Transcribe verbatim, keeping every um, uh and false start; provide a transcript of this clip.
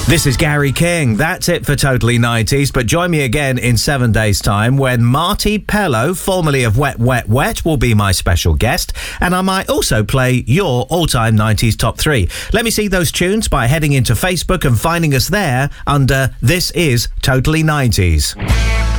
This is Gary King. That's it for Totally nineties, but join me again in seven days' time when Marty Pello, formerly of Wet Wet Wet, will be my special guest, and I might also play your all-time nineties top three. Let me see those tunes by heading into Facebook and finding us there under This Is Totally nineties.